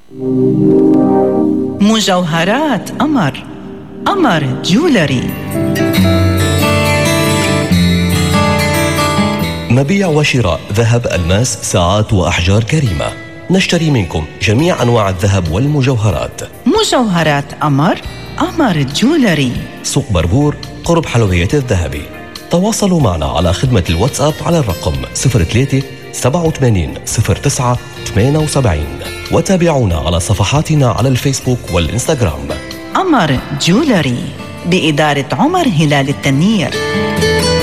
مجوهرات قمر. قمر جولري. مبيع وشراء ذهب، ألماس، ساعات وأحجار كريمة. نشتري منكم جميع أنواع الذهب والمجوهرات. مجوهرات قمر. قمر جولري. سوق بربور قرب حلويات الذهبي. تواصلوا معنا على خدمة الواتساب على الرقم 03 87 09 78 وتابعونا على صفحاتنا على الفيسبوك والإنستغرام. قمر جولري بإدارة عمر هلال التنير.